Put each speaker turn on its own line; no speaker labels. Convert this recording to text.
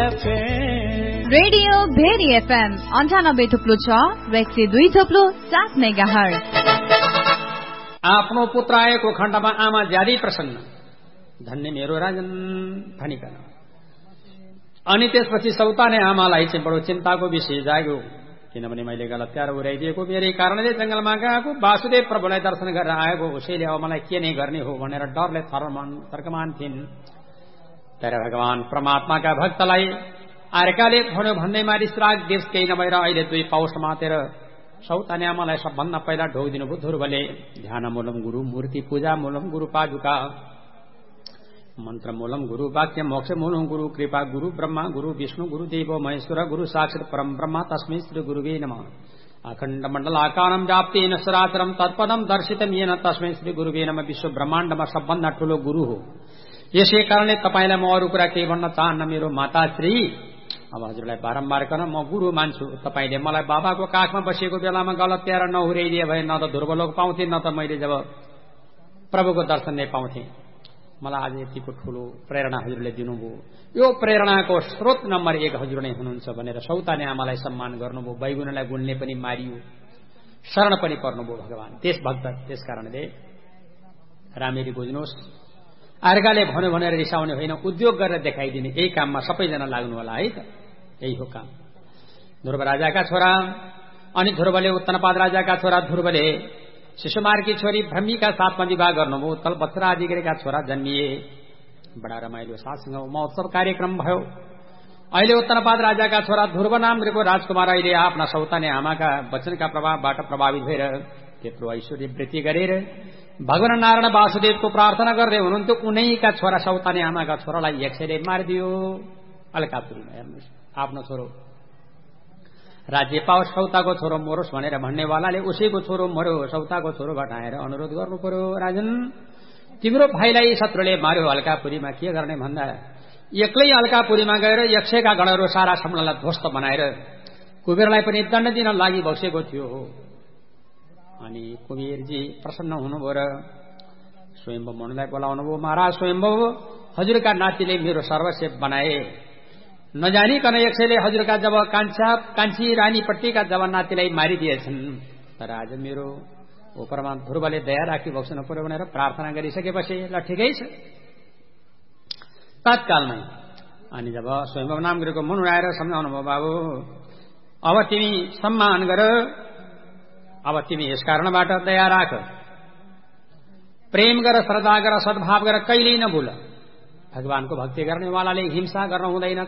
Radio very FM 98.6 र 102.7 megahertz.
आफ्नो पुत्र आएको खण्डमा आमा ज्यादै प्रसन्न, धन्य मेरो राजन भनिकन। अनि त्यसपछि सौताने आमालाई चाहिँ बडो चिन्ताको विषय जाग्यो, किनभने मैले गलत प्यारो उडाइदिएको मेरै कारणले जंगलमा गएको वासुदेव प्रभुलाई दर्शन गरेर आएको उसैले अब मलाई के नै गर्ने हो भनेर डरले थर्कमान थिइन्। तर भगवान परमात्माका भक्तलाई अर्काले भन्यो भन्दैमा रिसराग देश केही नभएर अहिले 2 पौष मातेर सौताने आमालाई सबभन्दा पहिला ढोगिदिनु भयो ध्रुवले। ध्यान मूलम गुरु, मूर्ति पूजा मूलम गुरु, पादुका मन्त्र मूलम गुरु, वाक्य मोक्ष मूलम गुरु, कृपा गुरु, ब्रह्मा गुरु, विष्णु गुरु, देव महेश्वर गुरु, साक्षात् परम ब्रह्मा तस्मै श्री गुरुवे नमः। अखण्ड मण्डलाकारं व्याप्तेन सराचरं तत्पदं दर्शितं येन तस्मै श्री गुरुवे नमः। विश्व ब्रह्माण्डमा सबभन्दा ठूलो गुरु हो। यसै कारणले तपाईलाई म अरू कुरा केही भन्न चाहन्न। मेरो माताश्री, अब हजुरलाई बारम्बार गर्न म गुरु मान्छु। तपाईले मलाई बाबाको काखमा बसेको बेलामा गलत प्यारो नहुर्याइदिए भए न त ध्रुवलोक पाउँथे, न त मैले जब प्रभुको दर्शन नै पाउँथे। मलाई आज यतिको ठूलो प्रेरणा हजुरले दिनुभयो। यो प्रेरणाको स्रोत नम्बर 1 हजुर नै हुनुहुन्छ भनेर सौताने आमालाई सम्मान गर्नुभयो। बैगुनलाई गुणले पनि मारियो, शरण पनि पर्नुभयो भगवान त्यस भक्त। त्यस कारणले रामेरी बुझ्नुहोस्, अर्काले भन्यो भनेर रिसाउने होइन, उद्योग गरेर देखाइदिने, यही काममा सबैजना लाग्नु होला है त। यही हो काम। ध्रुव राजाका छोरा अनि ध्रुवले उत्तनपाद राजाका छोरा ध्रुवले शिशुमारकी छोरी भ्रमीका साथमा विवाह गर्नुभयो। तलपत्र आदिका छोरा जन्मिए। बडा रमाइलो सातसँग महोत्सव कार्यक्रम भयो। अहिले उत्तनपाद राजाका छोरा ध्रुव नामको राजकुमार अहिले आफ्ना सौताने आमाका वचनका प्रभावबाट प्रभावित भएर त्यत्रो ऐश्वर्य वृद्धि गरेर भगवान नारायण वासुदेवको प्रार्थना गर्दै हुनुहुन्थ्यो। उनैका छोरा सौताने आमाका छोरालाई यक्षले मारिदियो अलकापुरीमा। हेर्नुहोस्, आफ्नो छोरो राज्य पाओस्, सौताको छोरो मरोस् भनेर भन्नेवालाले उसैको छोरो मर्यो, सौताको छोरो घटाएर अनुरोध गर्नु पर्यो। राजन, तिम्रो भाइलाई शत्रुले मार्यो अलकापुरीमा, के गर्ने भन्दा एक्लै अलकापुरीमा गएर यक्षका गणहरू सारा सम्मलाई ध्वस्त बनाएर कुबेरलाई पनि दण्ड दिन लागि बसेको थियो। अनि कुबेरजी प्रसन्न हुनुभयो र स्वयम्भू मनुलाई बोलाउनु भयो। महाराज स्वयम्भू, हजुरका नातिले मेरो सर्वस्व बनाए। नजानिकन यक्षले हजुरका जब कान्छी रानीपट्टिका जब नातिलाई मारिदिएछन्। तर आज मेरो उपरमा ध्रुवले दया राखी बक्सनु पर्यो भनेर प्रार्थना गरिसकेपछि ल ठिकै छ तत्कालमै। अनि जब स्वयम्भू नामगिरीको मुनि आएर सम्झाउनु भयो, बाबु अब तिमी सम्मान गर, अब तिमी यस कारणबाट दया राख, प्रेम गर, श्रद्धा गर, सद्भाव गर, कहिल्यै नभुल। भगवानको भक्ति गर्नेवालाले हिंसा गर्न हुँदैन,